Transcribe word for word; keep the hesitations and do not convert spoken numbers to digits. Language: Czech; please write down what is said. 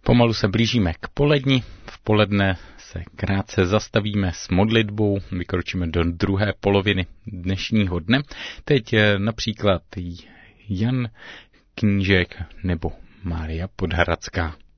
Pomalu se blížíme k poledni. V poledne se krátce zastavíme s modlitbou, vykročíme do druhé poloviny dnešního dne. Teď například Jan Knížek nebo Mária Podhradská.